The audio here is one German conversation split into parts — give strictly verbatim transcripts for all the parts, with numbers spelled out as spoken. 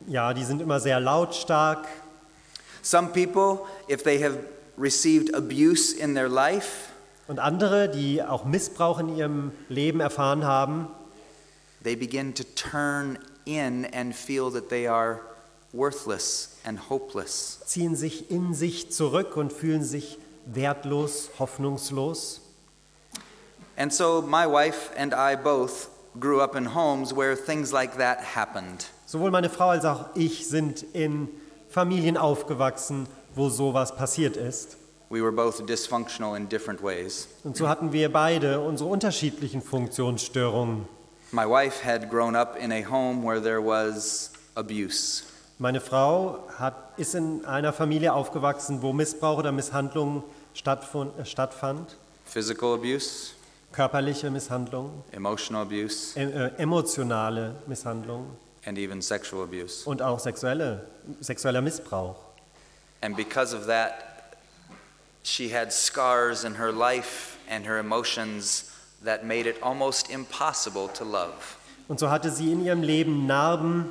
Ja, die sind immer sehr lautstark. Some people, if they have received abuse in their life, Und andere, die auch Missbrauch in ihrem Leben erfahren haben, they begin to turn in and feel that they are worthless and hopeless. ziehen sich in sich zurück und fühlen sich wertlos, hoffnungslos. And so my wife and I both grew up in homes where things like that happened. Sowohl meine Frau als auch ich sind in Familien aufgewachsen, wo sowas passiert ist. We were both dysfunctional in different ways. Und so hatten wir beide unsere unterschiedlichen Funktionsstörungen. My wife had grown up in a home where there was abuse. Meine Frau hat, ist in einer Familie aufgewachsen, wo Missbrauch oder Misshandlung stattfund, äh, stattfand. Physical abuse, Körperliche Misshandlung, emotional abuse, äh, emotionale Misshandlung and even sexual abuse. und auch sexuelle, sexueller Missbrauch. And because of that, she had scars in her life and her emotions that made it almost impossible to love. Und so hatte sie in ihrem Leben Narben,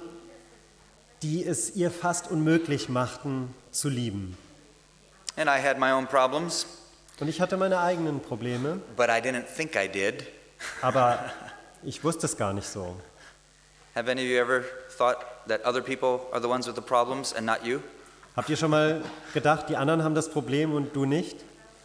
die es ihr fast unmöglich machten, zu lieben. And I had my own problems, Und ich hatte meine eigenen Probleme, but I didn't think I did. aber ich wusste es gar nicht so. Have any of you ever thought that other people are the ones with the problems and not you? Habt ihr schon mal gedacht, die anderen haben das Problem und du nicht?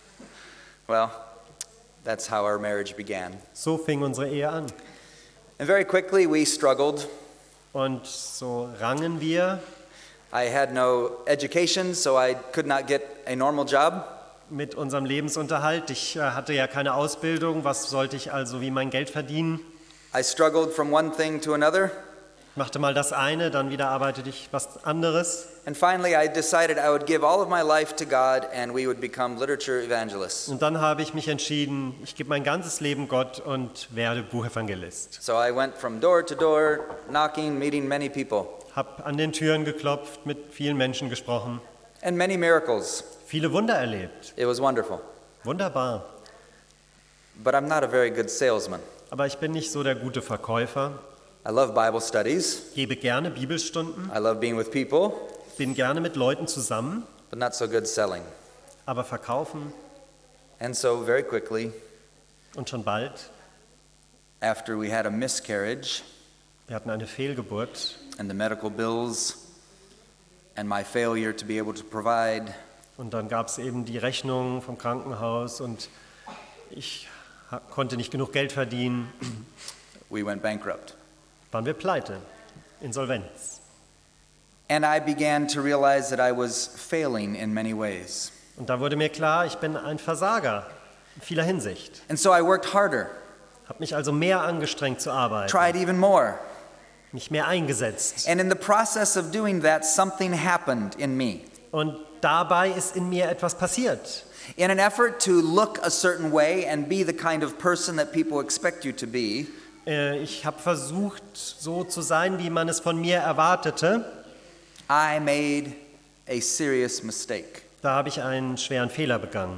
Well, that's how our marriage began. So fing unsere Ehe an. And very quickly we struggled. Und so rangen wir. I had no education, so I could not get a normal job. Mit unserem Lebensunterhalt. Ich äh, hatte ja keine Ausbildung. Was sollte ich also wie mein Geld verdienen? I struggled from one thing to another. Machte mal das eine, dann wieder arbeitete ich was anderes. And finally I decided I would give all of my life to God and we would become literature evangelists. Und dann habe ich mich entschieden, ich gebe mein ganzes Leben Gott und werde Buchevangelist. So I went from door to door, knocking, meeting many people. Hab an den Türen geklopft, mit vielen Menschen gesprochen, And many miracles. viele Wunder erlebt. It was wonderful. Wunderbar. But I'm not a very good salesman. Aber ich bin nicht so der gute Verkäufer. I love Bible studies. Gebe gerne Bibelstunden, I love being with people, bin gerne mit Leuten zusammen, but not so good selling. aber verkaufen And so very quickly, und schon bald, after we had a miscarriage wir hatten eine Fehlgeburt and the medical bills and my failure to be able to provide, und dann gab es eben die Rechnung vom Krankenhaus und ich ha- konnte nicht genug Geld verdienen, we went bankrupt. waren wir pleite, Insolvenz. And I began to realize that I was failing in many ways. Und da wurde mir klar, ich bin ein Versager in vieler Hinsicht. And so I worked harder, Habe mich also mehr angestrengt zu arbeiten, tried even more. mich mehr eingesetzt. And in the process of doing that, something happened in me. Und dabei ist in mir etwas passiert. In an effort to look a certain way and be the kind of person that people expect you to be, Äh, Ich habe versucht, so zu sein, wie man es von mir erwartete. I made a serious mistake. Da habe ich einen schweren Fehler begangen.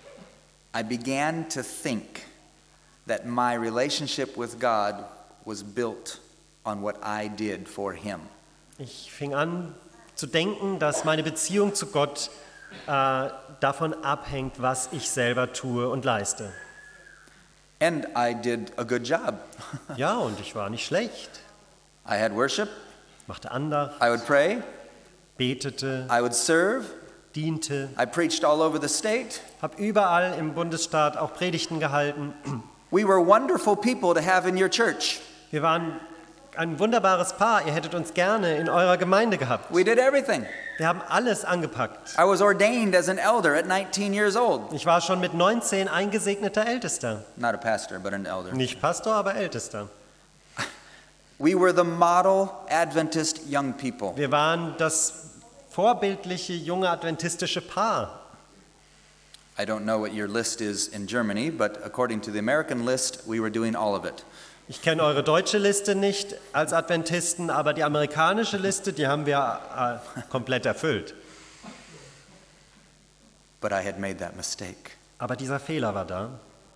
I began to think that my relationship with God was built on what I did for Him. Ich fing an zu denken, dass meine Beziehung zu Gott äh, davon abhängt, was ich selber tue und leiste. And I did a good job. Ja, und ich war nicht schlecht. I had worship, Machte Andacht, I would pray, betete, I would serve, diente, I preached all over the state. habe überall im Bundesstaat auch Predigten gehalten. We were wonderful people to have in your church. Wir waren ein wunderbares Paar. Ihr hättet uns gerne in eurer Gemeinde gehabt. We did everything. Wir haben alles angepackt. I was ordained as an elder at nineteen years old. Ich war schon mit neunzehn eingesegneter Ältester. Not a pastor, but an elder. Nicht Pastor, aber Ältester. We were the model Adventist young people. Wir waren das vorbildliche junge adventistische Paar. I don't know what your list is in Germany, but according to the American list, we were doing all of it. Ich kenne eure deutsche Liste nicht als Adventisten, aber die amerikanische Liste, die haben wir äh, komplett erfüllt. But I had made that mistake. Aber dieser Fehler war da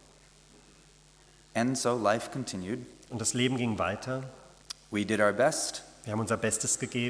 And so life continued. und das Leben ging weiter. We did our best. Wir haben unser Bestes gegeben.